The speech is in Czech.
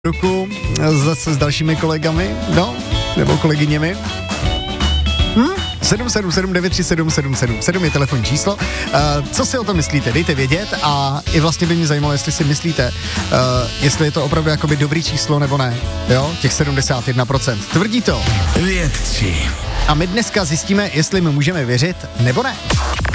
ruku zase s dalšími kolegami, no, nebo kolegyněmi. 777-937-777 je telefonní číslo. Co si o tom myslíte? Dejte vědět a i vlastně by mě zajímalo, jestli si myslíte, jestli je to opravdu jakoby dobrý číslo nebo ne. Jo, těch 71%. Tvrdí to Vědci. A my dneska zjistíme, jestli my můžeme věřit nebo ne.